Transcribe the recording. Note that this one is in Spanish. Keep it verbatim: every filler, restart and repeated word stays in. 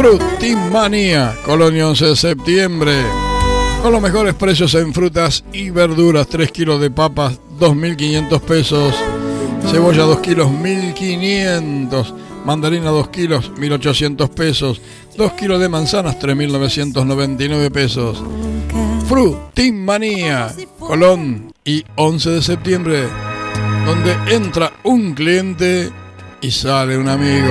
Frutimania, Colonia once de septiembre. Con los mejores precios en frutas y verduras. tres kilos de papas, dos mil quinientos pesos. Cebolla, dos kilos, mil quinientos. Mandarina, dos kilos, mil ochocientos pesos. dos kilos de manzanas, tres mil novecientos noventa y nueve pesos. Frutimania, Colón y once de septiembre, donde entra un cliente y sale un amigo.